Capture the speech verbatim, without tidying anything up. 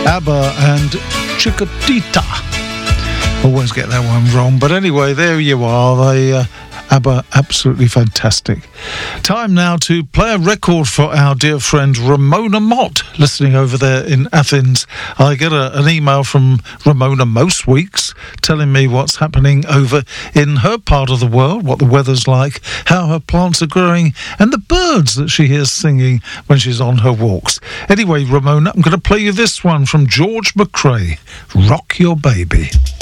ABBA and Chiquitita. Always get that one wrong, but anyway, there you are. They uh, ABBA, absolutely fantastic. Time now to play a record for our dear friend Ramona Mott, listening over there in Athens. I get a, an email from Ramona most weeks telling me what's happening over in her part of the world, what the weather's like, how her plants are growing, and the birds that she hears singing when she's on her walks. Anyway, Ramona, I'm going to play you this one from George McCrae, Rock Your Baby.